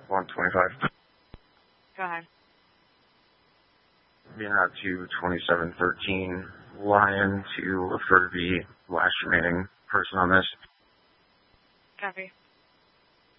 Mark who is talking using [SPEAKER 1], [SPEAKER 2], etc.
[SPEAKER 1] 125.
[SPEAKER 2] Go ahead.
[SPEAKER 1] Being out to 2713 Lion to refer to the last remaining person on this.
[SPEAKER 2] Copy.